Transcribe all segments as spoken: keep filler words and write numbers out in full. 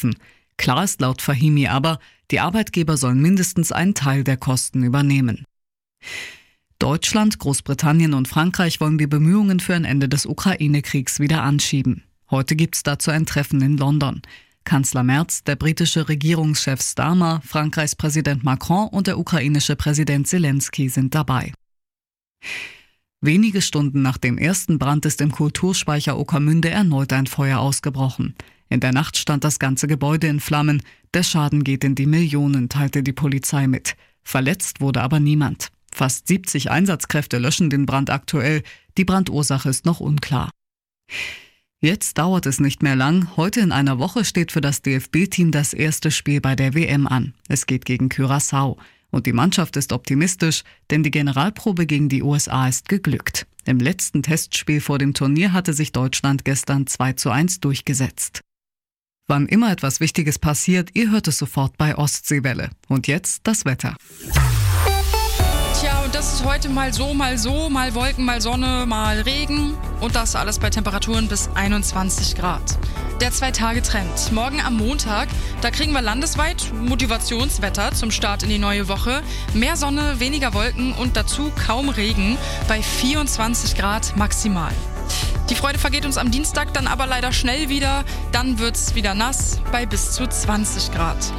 schaffen. Klar ist laut Fahimi aber, die Arbeitgeber sollen mindestens einen Teil der Kosten übernehmen. Deutschland, Großbritannien und Frankreich wollen die Bemühungen für ein Ende des Ukraine-Kriegs wieder anschieben. Heute gibt es dazu ein Treffen in London. Kanzler Merz, der britische Regierungschef Starmer, Frankreichs Präsident Macron und der ukrainische Präsident Zelensky sind dabei. Wenige Stunden nach dem ersten Brand ist im Kulturspeicher Ueckermünde erneut ein Feuer ausgebrochen. In der Nacht stand das ganze Gebäude in Flammen. Der Schaden geht in die Millionen, teilte die Polizei mit. Verletzt wurde aber niemand. Fast siebzig Einsatzkräfte löschen den Brand aktuell. Die Brandursache ist noch unklar. Jetzt dauert es nicht mehr lang. Heute in einer Woche steht für das D F B-Team das erste Spiel bei der W M an. Es geht gegen Curaçao. Und die Mannschaft ist optimistisch, denn die Generalprobe gegen die U S A ist geglückt. Im letzten Testspiel vor dem Turnier hatte sich Deutschland gestern zwei zu eins durchgesetzt. Wann immer etwas Wichtiges passiert, ihr hört es sofort bei Ostseewelle. Und jetzt das Wetter. Tja, und das ist heute mal so, mal so, mal Wolken, mal Sonne, mal Regen. Und das alles bei Temperaturen bis einundzwanzig Grad. Der Zwei-Tage-Trend. Morgen am Montag, da kriegen wir landesweit Motivationswetter zum Start in die neue Woche. Mehr Sonne, weniger Wolken und dazu kaum Regen bei vierundzwanzig Grad maximal. Die Freude vergeht uns am Dienstag dann aber leider schnell wieder. Dann wird's wieder nass bei bis zu zwanzig Grad.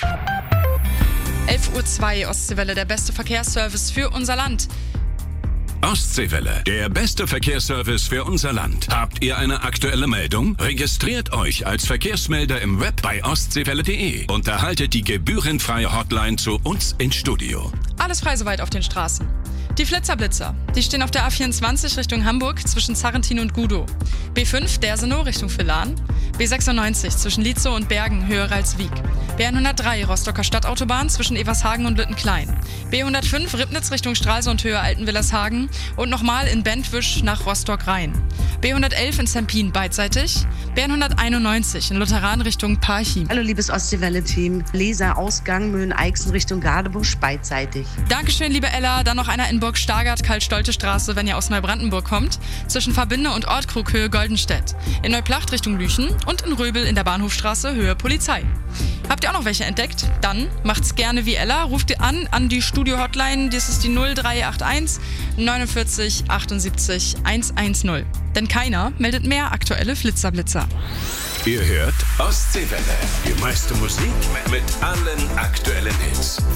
elf Uhr zwei, Ostseewelle, der beste Verkehrsservice für unser Land. Ostseewelle, der beste Verkehrsservice für unser Land. Habt ihr eine aktuelle Meldung? Registriert euch als Verkehrsmelder im Web bei ostseewelle punkt de und erhaltet die gebührenfreie Hotline zu uns ins Studio. Alles frei soweit auf den Straßen. Die Flitzerblitzer, die stehen auf der A vierundzwanzig Richtung Hamburg zwischen Zarrentin und Gudow. B fünf Dersenow Richtung Villahn. B sechsundneunzig zwischen Lietzow und Bergen höher als Wieg. B hundertdrei Rostocker Stadtautobahn zwischen Evershagen und Lüttenklein. B hundertfünf Ribnitz Richtung Stralsund höher Altenwillershagen und nochmal in Bentwisch nach Rostock-Rhein. B hundertelf in Zempin beidseitig. B hunderteinundneunzig in Lutheran Richtung Parchim. Hallo liebes Ostseewelle-Team. Leser Ausgang Möhnen-Eichsen Richtung Gadebusch beidseitig. Dankeschön, liebe Ella. Dann noch einer in Burg-Stargard, Karl-Stolte-Straße, wenn ihr aus Neubrandenburg kommt. Zwischen Verbinde und Ortkrug Höhe Goldenstedt. In Neuplacht Richtung Lüchen und in Röbel in der Bahnhofstraße Höhe Polizei. Habt ihr auch noch welche entdeckt? Dann macht's gerne wie Ella. Ruft ihr an an die Studio-Hotline. Das ist die null drei acht eins neunundvierzig achtundsiebzig hundertzehn. Denn keiner meldet mehr aktuelle Flitzerblitzer. Ihr hört Ostseewelle, die meiste Musik mit allen aktuellen Hits.